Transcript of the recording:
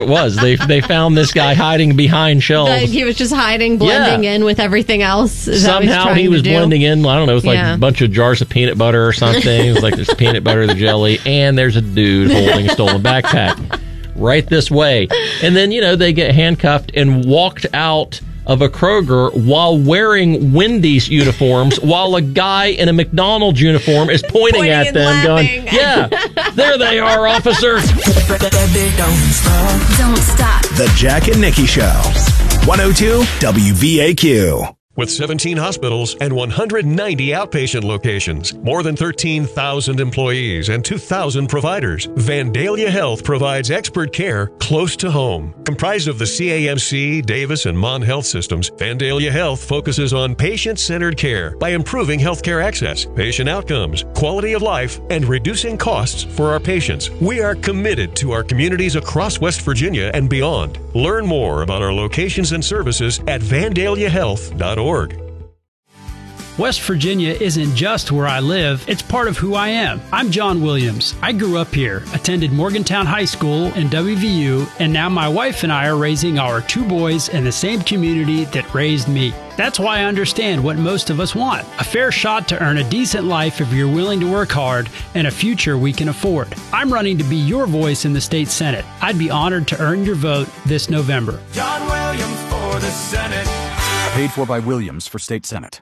It was. They found this guy hiding behind shelves. He was just hiding, blending in with everything else. Somehow he was blending in. I don't know. It's like a bunch of jars of peanut butter or something. It was like there's peanut butter, the jelly, and there's a dude holding a stolen backpack right this way. And then, they get handcuffed and walked out of a Kroger while wearing Wendy's uniforms while a guy in a McDonald's uniform is pointing at them laughing. going, yeah, there they are, officer. Don't stop. The Jack and Nikki Show. 102 WVAQ. With 17 hospitals and 190 outpatient locations, more than 13,000 employees, and 2,000 providers, Vandalia Health provides expert care close to home. Comprised of the CAMC, Davis, and Mon Health systems, Vandalia Health focuses on patient-centered care by improving healthcare access, patient outcomes, quality of life, and reducing costs for our patients. We are committed to our communities across West Virginia and beyond. Learn more about our locations and services at vandaliahealth.org. West Virginia isn't just where I live, it's part of who I am. I'm John Williams. I grew up here, attended Morgantown High School and WVU, and now my wife and I are raising our 2 boys in the same community that raised me. That's why I understand what most of us want. A fair shot to earn a decent life if you're willing to work hard, and a future we can afford. I'm running to be your voice in the state Senate. I'd be honored to earn your vote this November. John Williams for the Senate. Paid for by Williams for State Senate.